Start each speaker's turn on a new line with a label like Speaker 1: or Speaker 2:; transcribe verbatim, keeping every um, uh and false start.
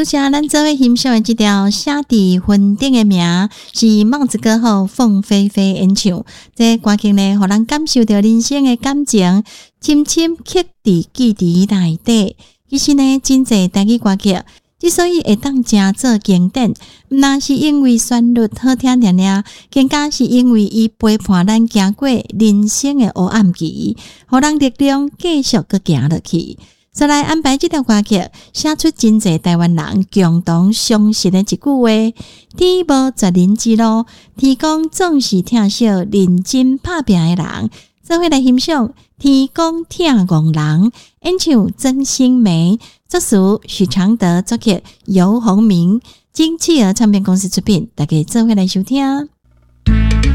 Speaker 1: 拄则咱做伙欣赏的这条写伫云顶的名是帽子歌后凤飞飞演唱，这歌曲呢，互人感受到人生的感情，深深刻伫记忆内底。其实呢，真侪台语歌曲之所以会当真做经典，毋但是因为旋律好听听听，更加是因为伊陪伴咱行过人生的黑暗期，互人力量继续搁行落去。再来安排这条歌曲，写出真侪台湾人共同相信的一句话：天无绝人之路，天公总是疼惜认真打拼的人。做伙来欣赏天公疼憨人，演唱曾心梅，作词许常德，作曲游鸿明，经企鹅唱片公司出品，大家做伙来收听。